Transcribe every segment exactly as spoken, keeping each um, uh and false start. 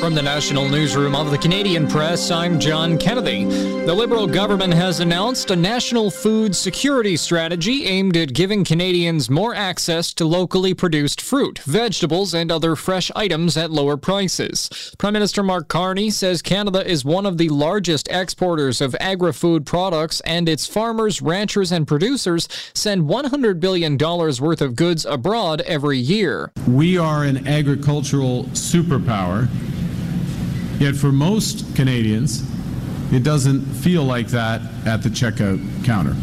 From the National Newsroom of the Canadian Press, I'm John Kennedy. The Liberal government has announced a national food security strategy aimed at giving Canadians more access to locally produced fruit, vegetables, and other fresh items at lower prices. Prime Minister Mark Carney says Canada is one of the largest exporters of agri-food products, and its farmers, ranchers, and producers send one hundred billion dollars worth of goods abroad every year. We are an agricultural superpower. Yet for most Canadians, it doesn't feel like that at the checkout counter.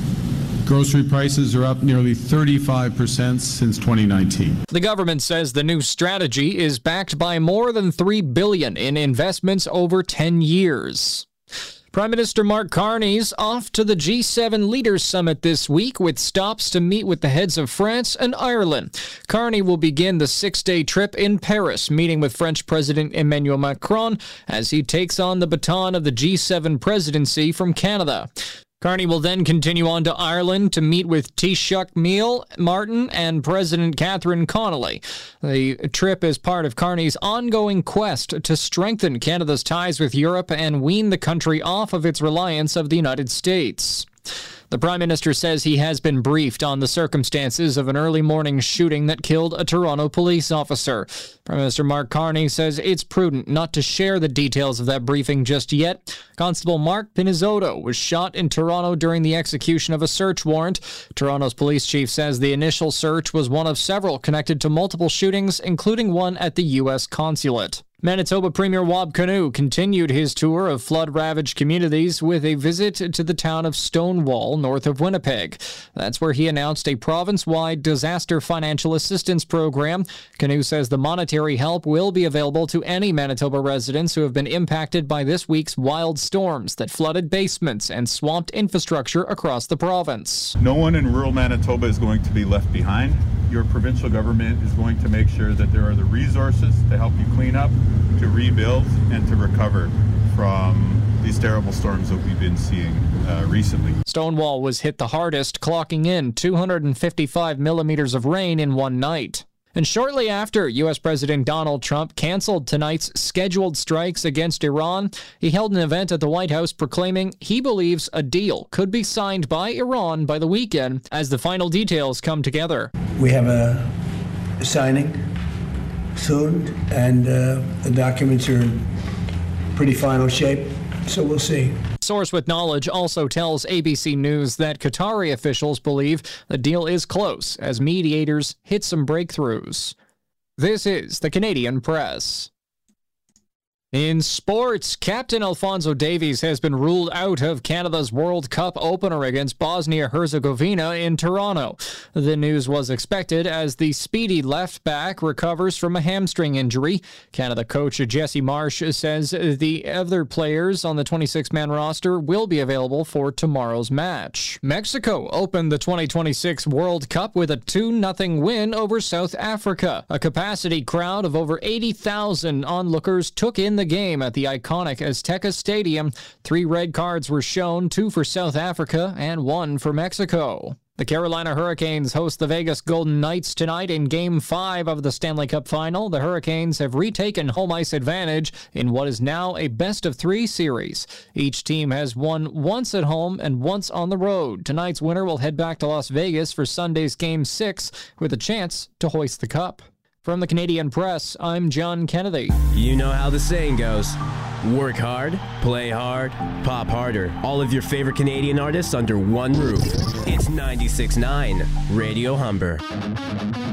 Grocery prices are up nearly thirty-five percent since twenty nineteen. The government says the new strategy is backed by more than three billion dollars in investments over ten years. Prime Minister Mark Carney's off to the G seven Leaders Summit this week with stops to meet with the heads of France and Ireland. Carney will begin the six-day trip in Paris, meeting with French President Emmanuel Macron as he takes on the baton of the G seven presidency from Canada. Carney will then continue on to Ireland to meet with Taoiseach Micheál Martin and President Catherine Connolly. The trip is part of Carney's ongoing quest to strengthen Canada's ties with Europe and wean the country off of its reliance of the United States. The Prime Minister says he has been briefed on the circumstances of an early morning shooting that killed a Toronto police officer. Prime Minister Mark Carney says it's prudent not to share the details of that briefing just yet. Constable Mark Pinizotto was shot in Toronto during the execution of a search warrant. Toronto's police chief says the initial search was one of several connected to multiple shootings, including one at the U S consulate. Manitoba Premier Wab Kinew continued his tour of flood-ravaged communities with a visit to the town of Stonewall, north of Winnipeg. That's where he announced a province-wide disaster financial assistance program. Kinew says the monetary help will be available to any Manitoba residents who have been impacted by this week's wild storms that flooded basements and swamped infrastructure across the province. No one in rural Manitoba is going to be left behind. Your provincial government is going to make sure that there are the resources to help you clean up, to rebuild, and to recover from these terrible storms that we've been seeing uh, recently. Stonewall was hit the hardest, clocking in two hundred fifty-five millimeters of rain in one night. And shortly after, U S President Donald Trump canceled tonight's scheduled strikes against Iran, he held an event at the White House proclaiming he believes a deal could be signed by Iran by the weekend as the final details come together. We have a signing soon, and uh, the documents are in pretty final shape, so we'll see. Source with knowledge also tells A B C News that Qatari officials believe the deal is close as mediators hit some breakthroughs. This is the Canadian Press. In sports, Captain Alphonso Davies has been ruled out of Canada's World Cup opener against Bosnia-Herzegovina in Toronto. The news was expected as the speedy left back recovers from a hamstring injury. Canada coach Jesse Marsh says the other players on the twenty-six man roster will be available for tomorrow's match. Mexico opened the twenty twenty-six World Cup with a two nothing win over South Africa. A capacity crowd of over eighty thousand onlookers took in the game at the iconic Azteca Stadium. Three red cards were shown, two for South Africa and one for Mexico. The Carolina Hurricanes host the Vegas Golden Knights tonight in Game five of the Stanley Cup Final. The Hurricanes have retaken home ice advantage in what is now a best-of-three series. Each team has won once at home and once on the road. Tonight's winner will head back to Las Vegas for Sunday's Game six with a chance to hoist the cup. From the Canadian Press, I'm John Kennedy. You know how the saying goes. Work hard, play hard, pop harder. All of your favorite Canadian artists under one roof. It's ninety-six point nine Radio Humber.